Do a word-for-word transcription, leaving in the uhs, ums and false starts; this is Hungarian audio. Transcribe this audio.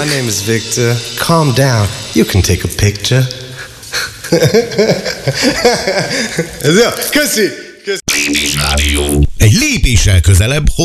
My name is Victor. Calm down. You can take a picture. Ez jó. Köszi. Köszi. Lépés Rádió. Egy lépéssel közelebb